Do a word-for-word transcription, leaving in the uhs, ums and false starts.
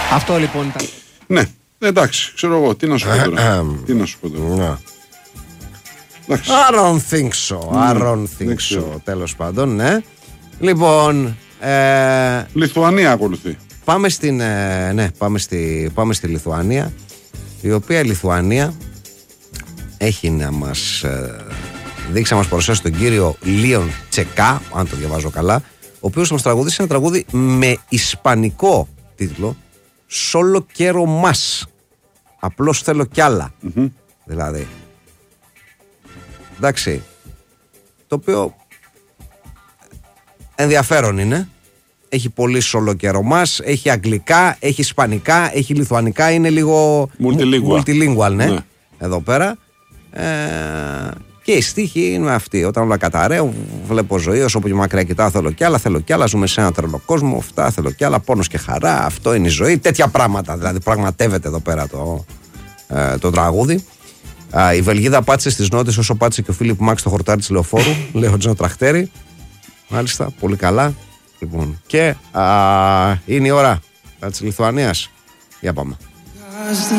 Αυτό λοιπόν ήταν. Ναι, εντάξει, ξέρω εγώ, τι να σου πω τώρα. Τι να σου πω τώρα. I don't think so. I don't think so. Τέλος πάντων, ναι. Λοιπόν. Ε... Λιθουανία ακολουθεί. Πάμε στην. Ε, ναι, πάμε στη, πάμε στη Λιθουανία. Η οποία Λιθουανία έχει να μας ε, δείξει, να μας παρουσιάσει τον κύριο Λίον Τσεκά, αν το διαβάζω καλά, ο οποίος θα μας τραγουδήσει ένα τραγούδι με ισπανικό τίτλο, Solo quiero más. Απλώς θέλω κι άλλα. Mm-hmm. Δηλαδή. Εντάξει. Το οποίο ενδιαφέρον είναι. Έχει πολύ solo quiero más. Έχει αγγλικά, έχει ισπανικά, έχει λιθουανικά. Είναι λίγο multilingual, multilingual ναι. ναι. Εδώ πέρα. Ε, και η στίχη είναι αυτή. Όταν όλα καταραίω, βλέπω ζωή. Όσο πιο μακριά κοιτάω, θέλω κι άλλα. Θέλω κι άλλα. Ζούμε σε ένα τρελό κόσμο. Αυτά θέλω κι άλλα. Πόνος και χαρά. Αυτό είναι η ζωή. Τέτοια πράγματα. Δηλαδή, πραγματεύεται εδώ πέρα το, ε, το τραγούδι. Α, η Βελγίδα πάτησε στις νότες όσο πάτησε και ο Φίλιπ Μάξ στο χορτάρι της λεωφόρου. Λέει ο Τζον Τραχτέρη. Μάλιστα. Πολύ καλά. Λοιπόν, και α, είναι η ώρα της Λιθουανίας. Για πάμε.